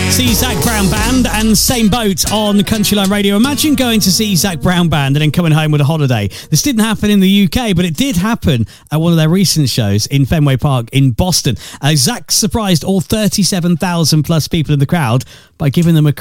See Zach Brown Band and Same Boat on Country Line Radio. Imagine going to see Zach Brown Band and then coming home with a holiday. This didn't happen in the UK, but it did happen at one of their recent shows in Fenway Park in Boston. Zach surprised all 37,000 plus people in the crowd by giving them a